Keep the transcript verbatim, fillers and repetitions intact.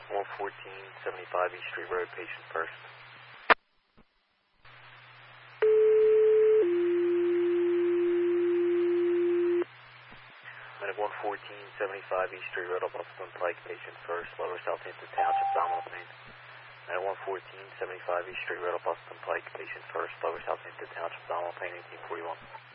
one fourteen seventy-five East Street Road, patient first. Minute one fourteen seventy-five East Street Road, Boston Pike, patient first, Lower Southampton Township, abdominal pain. Minute one fourteen seventy-five East Street Road, Boston Pike, patient first, Lower Southampton Township, abdominal pain, eighteen forty-one.